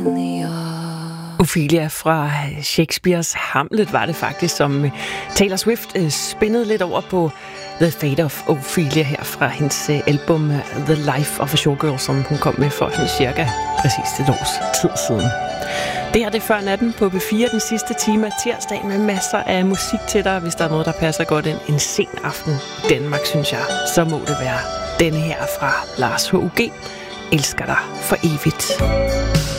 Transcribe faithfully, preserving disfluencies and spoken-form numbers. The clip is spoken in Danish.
Ophelia fra Shakespeares Hamlet var det faktisk, som Taylor Swift spændede lidt over på The Fate of Ophelia her fra hendes album The Life of a Showgirl, som hun kom med for sådan cirka præcis et års tid siden. Det her det er Før Natten på B fire, den sidste time af tirsdag med masser af musik til dig. Hvis der er noget, der passer godt ind en sen aften i Danmark, synes jeg, så må det være denne her fra Lars H U G. Elsker dig for evigt.